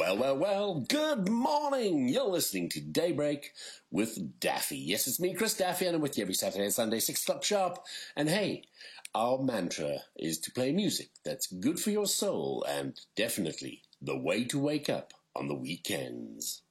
Well, good morning. You're listening to Daybreak with Daffy. Yes, it's me, Chris Daffy, and I'm with you every Saturday and Sunday, 6 o'clock sharp. And hey, our mantra is to play music that's good for your soul and definitely the way to wake up on the weekends.